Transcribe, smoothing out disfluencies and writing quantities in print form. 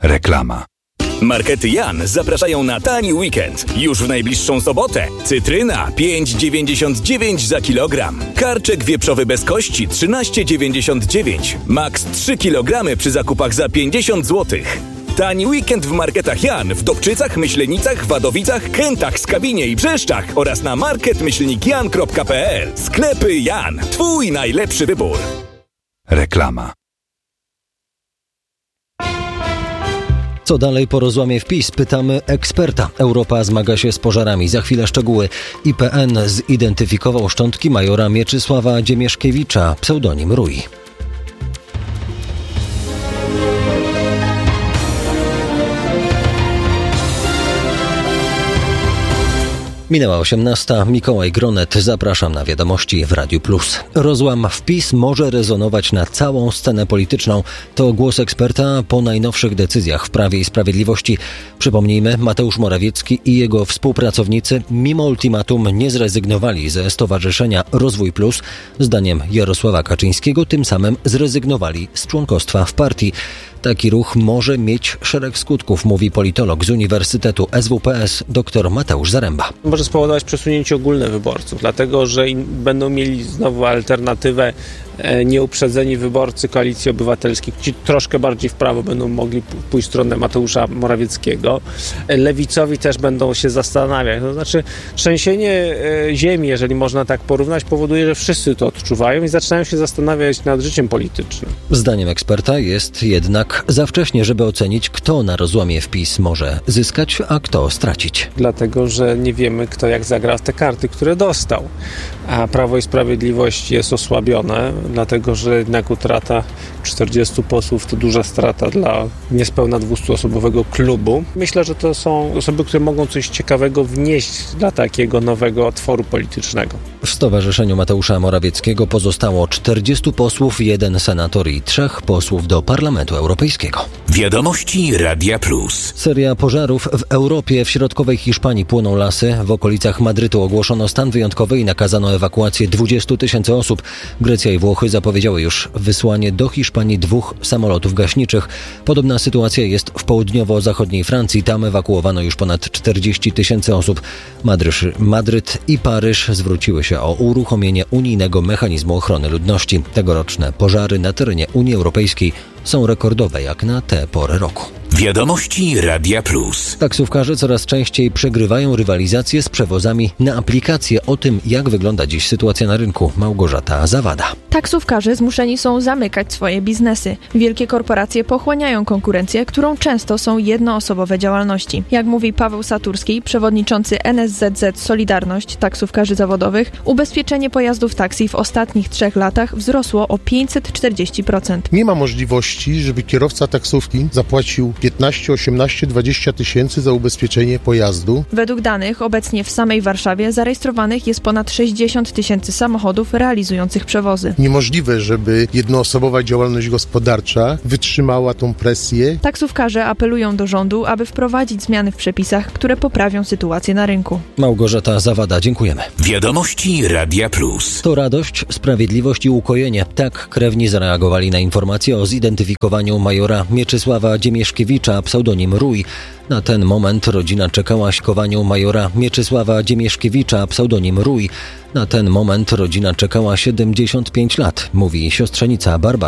Reklama. Markety Jan zapraszają na tani weekend. Już w najbliższą sobotę. Cytryna 5,99 za kilogram. Karczek wieprzowy bez kości 13,99. Max 3 kg przy zakupach za 50 zł. Tani weekend w Marketach Jan w Dobczycach, Myślenicach, Wadowicach, Kętach, Skawinie i Brzeszczach oraz na market-jan.pl. Sklepy Jan. Twój najlepszy wybór. Reklama. Co dalej po rozłamie w PiS? Pytamy eksperta. Europa zmaga się z pożarami. Za chwilę szczegóły. IPN zidentyfikował szczątki majora Mieczysława Dziemieszkiewicza, pseudonim Rój. Minęła 18. Mikołaj Gronet. Zapraszam na wiadomości w Radiu Plus. Rozłam w PiS może rezonować na całą scenę polityczną. To głos eksperta po najnowszych decyzjach w Prawie i Sprawiedliwości. Przypomnijmy, Mateusz Morawiecki i jego współpracownicy mimo ultimatum nie zrezygnowali ze Stowarzyszenia Rozwój Plus. Zdaniem Jarosława Kaczyńskiego tym samym zrezygnowali z członkostwa w partii. Taki ruch może mieć szereg skutków, mówi politolog z Uniwersytetu SWPS dr Mateusz Zaręba. Może spowodować przesunięcie ogólne wyborców, dlatego że będą mieli znowu alternatywę nieuprzedzeni wyborcy Koalicji Obywatelskiej. Ci troszkę bardziej w prawo będą mogli pójść w stronę Mateusza Morawieckiego. Lewicowi też będą się zastanawiać. To znaczy trzęsienie ziemi, jeżeli można tak porównać, powoduje, że wszyscy to odczuwają i zaczynają się zastanawiać nad życiem politycznym. Zdaniem eksperta jest jednak za wcześnie, żeby ocenić, kto na rozłamie w PiS może zyskać, a kto stracić. Dlatego, że nie wiemy, kto jak zagra w te karty, które dostał. A Prawo i Sprawiedliwość jest osłabione, dlatego że jednak utrata 40 posłów to duża strata dla niespełna 200-osobowego klubu. Myślę, że to są osoby, które mogą coś ciekawego wnieść dla takiego nowego otworu politycznego. W Stowarzyszeniu Mateusza Morawieckiego pozostało 40 posłów, 1 senator i 3 posłów do Parlamentu Europejskiego. Wiadomości Radia Plus. Seria pożarów w Europie. W środkowej Hiszpanii płoną lasy. W okolicach Madrytu ogłoszono stan wyjątkowy i nakazano ewakuację 20 000 osób. Grecja i Włochy zapowiedziały już wysłanie do Hiszpanii 2 samolotów gaśniczych. Podobna sytuacja jest w południowo-zachodniej Francji. Tam ewakuowano już ponad 40 000 osób. Madryt i Paryż zwróciły się o uruchomienie unijnego mechanizmu ochrony ludności. Tegoroczne pożary na terenie Unii Europejskiej są rekordowe jak na tę porę roku. Wiadomości Radia Plus. Taksówkarze coraz częściej przegrywają rywalizację z przewozami na aplikacje. O tym, jak wygląda dziś sytuacja na rynku, Małgorzata Zawada. Taksówkarze zmuszeni są zamykać swoje biznesy. Wielkie korporacje pochłaniają konkurencję, którą często są jednoosobowe działalności. Jak mówi Paweł Saturski, przewodniczący NSZZ Solidarność Taksówkarzy Zawodowych, ubezpieczenie pojazdów taksi w ostatnich 3 latach wzrosło o 540%. Nie ma możliwości, żeby kierowca taksówki zapłacił 15, 18, 20 tysięcy za ubezpieczenie pojazdu. Według danych obecnie w samej Warszawie zarejestrowanych jest ponad 60 000 samochodów realizujących przewozy. Niemożliwe, żeby jednoosobowa działalność gospodarcza wytrzymała tą presję. Taksówkarze apelują do rządu, aby wprowadzić zmiany w przepisach, które poprawią sytuację na rynku. Małgorzata Zawada, dziękujemy. Wiadomości Radia Plus. To radość, sprawiedliwość i ukojenie. Tak krewni zareagowali na informację o zidentyfikowaniu majora Mieczysława Dziemieszkiewicza, pseudonim Rój. Na ten moment rodzina czekała kowaniu majora Mieczysława Dziemieszkiewicza, pseudonim Rój. Na ten moment rodzina czekała 75 lat, mówi siostrzenica Barbara.